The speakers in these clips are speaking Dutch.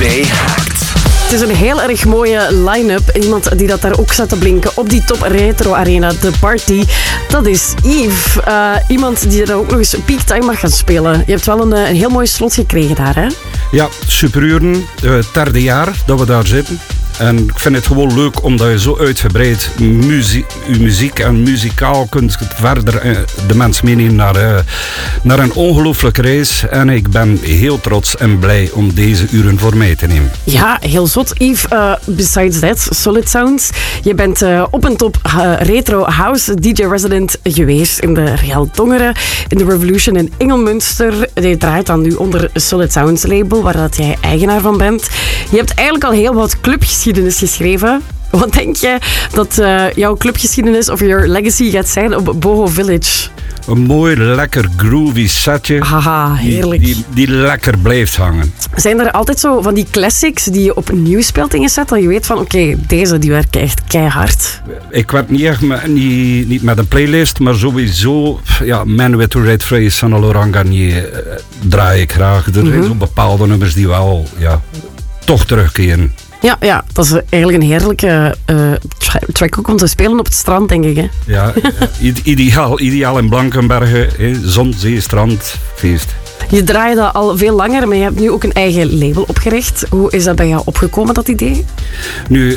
2 Hacked. Het is een heel erg mooie line-up. Iemand die dat daar ook staat te blinken op die Top Retro Arena, The Party. Dat is Yves. Iemand die daar ook nog eens peak time mag gaan spelen. Je hebt wel een heel mooi slot gekregen daar, hè? Ja, superuren. Het derde jaar dat we daar zitten. En ik vind het gewoon leuk omdat je zo uitgebreid je muziek en muzikaal kunt verder de mens meenemen naar een ongelooflijke reis. En ik ben heel trots en blij om deze uren voor mij te nemen. Ja, heel zot. Yves, besides that, Solid Sounds. Je bent op en top retro house DJ resident geweest in de Real Tongeren, in de Revolution in Engelmunster. Je draait dan nu onder Solid Sounds label, waar dat jij eigenaar van bent. Je hebt eigenlijk al heel wat clubgeschiedenis geschreven. Wat denk je dat jouw clubgeschiedenis of your legacy gaat zijn op Boho Village? Een mooi, lekker groovy setje. Haha, heerlijk. Die lekker blijft hangen. Zijn er altijd zo van die classics die je opnieuw speelt in je set, dat je weet van oké, deze die werken echt keihard? Ik werk niet echt niet met een playlist, maar sowieso Man with the Red Face en Laurent Garnier draai ik graag. Er zijn zo bepaalde nummers die wel toch terugkeren. Ja, dat is eigenlijk een heerlijke track ook om te spelen op het strand, denk ik. Hè? Ja, ideaal in Blankenbergen. Zon, zee, strand, feest. Je draait dat al veel langer, maar je hebt nu ook een eigen label opgericht. Hoe is dat bij jou opgekomen, dat idee? Nu,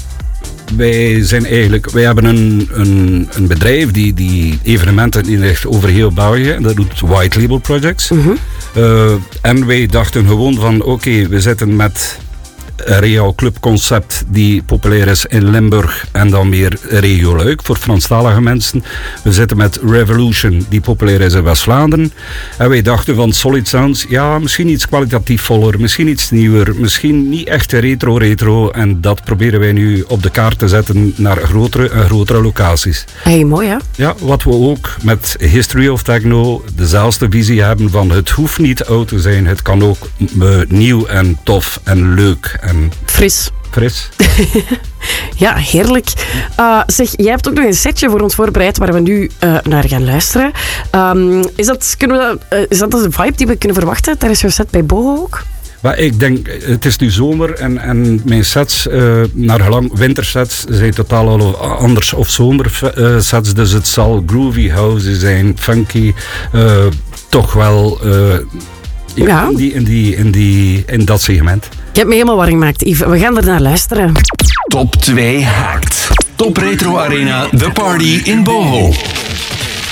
wij hebben een bedrijf die evenementen inricht over heel België. Dat doet White Label Projects. En wij dachten gewoon van oké, we zitten met een Real Club concept die populair is in Limburg en dan meer regio Luik voor Franstalige mensen. We zitten met Revolution die populair is in West-Vlaanderen. En wij dachten van Solid Sounds, misschien iets kwalitatief voller, misschien iets nieuwer, misschien niet echt retro. En dat proberen wij nu op de kaart te zetten naar grotere locaties. Hey, mooi hè? Ja, wat we ook met History of Techno dezelfde visie hebben van het hoeft niet oud te zijn, het kan ook nieuw en tof en leuk. En fris. Ja, heerlijk. Zeg, jij hebt ook nog een setje voor ons voorbereid waar we nu naar gaan luisteren. Is dat een vibe die we kunnen verwachten tijdens jouw set bij Boho ook? Maar ik denk, het is nu zomer en mijn sets, naar gelang wintersets, zijn totaal al anders of zomersets. Dus het zal groovy house zijn, funky, toch wel in dat segment. Je hebt me helemaal warm gemaakt, Yves. We gaan er naar luisteren. Top 2 Hacked. Top Retro Arena, The Party in Boho.